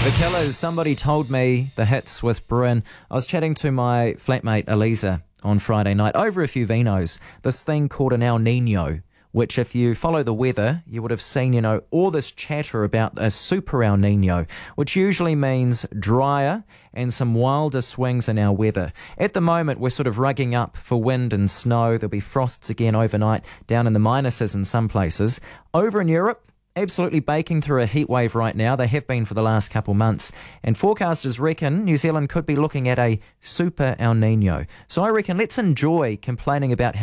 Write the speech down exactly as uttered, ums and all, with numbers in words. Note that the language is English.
The Killers, Somebody Told Me, the hits with Bryn. I was chatting to my flatmate Eliza on Friday night over a few vinos. This thing called an El Nino, which if you follow the weather, you would have seen, you know, all this chatter about a super El Nino, which usually means drier and some wilder swings in our weather. At the moment, we're sort of rugging up for wind and snow. There'll be frosts again overnight, down in the minuses in some places. Over in Europe, absolutely baking through a heat wave right now. They have been for the last couple months. And forecasters reckon New Zealand could be looking at a super El Nino. So I reckon let's enjoy complaining about how